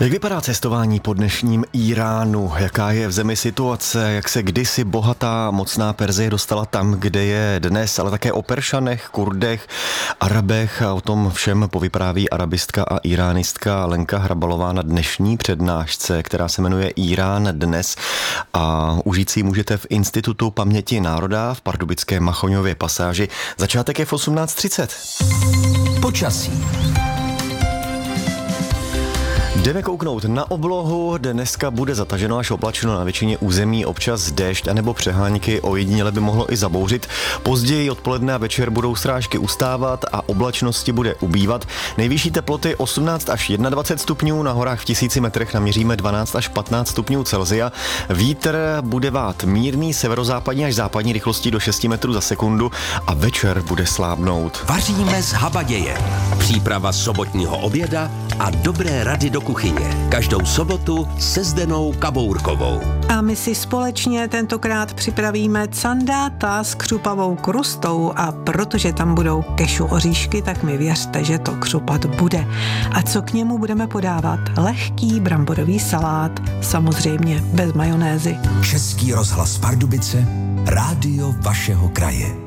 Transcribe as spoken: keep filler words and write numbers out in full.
Jak vypadá cestování po dnešním Íránu? Jaká je v zemi situace? Jak se kdysi bohatá mocná Perzie dostala tam, kde je dnes, ale také o Peršanech, Kurdech, Arabech a o tom všem povypráví arabistka a íránistka Lenka Hrabalová na dnešní přednášce, která se jmenuje Írán dnes a užít si ji můžete v Institutu paměti národa v pardubické Machoňově pasáži. Začátek je v osmnáct třicet. Počasí. Jdeme kouknout na oblohu, dneska bude zataženo až oblačno na většině území, občas déšť anebo přehánky, ojediněle by mohlo i zabouřit. Později odpoledne a večer budou srážky ustávat a oblačnosti bude ubývat. Nejvyšší teploty osmnáct až dvacet jedna stupňů, na horách v tisíci metrech naměříme dvanáct až patnáct stupňů Celsia. Vítr bude vát mírný severozápadní až západní rychlostí do šesti metrů za sekundu a večer bude slábnout. Vaříme s habadějem. Příprava sobotního oběda a dobré rady do kuchyně. Každou sobotu se Zdenou Kabourkovou. A my si společně tentokrát připravíme candáta s křupavou krustou a protože tam budou kešu oříšky, tak mi věřte, že to křupat bude. A co k němu budeme podávat? Lehký bramborový salát, samozřejmě bez majonézy. Český rozhlas Pardubice, rádio vašeho kraje.